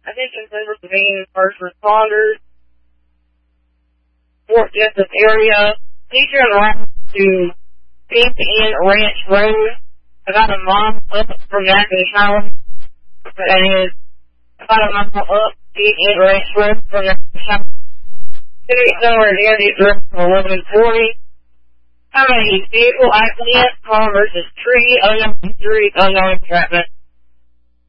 Attention Pennsylvania first responders, Fort Jessup area. Please turn around to Pink Inn Ranch Road. I got a mom up from Nashville Town. That is about a mile up Pink Inn Ranch Road from Nashville Town. City somewhere near the address of 1140. How many vehicle accident, car versus tree, unknown injuries, unknown entrapment.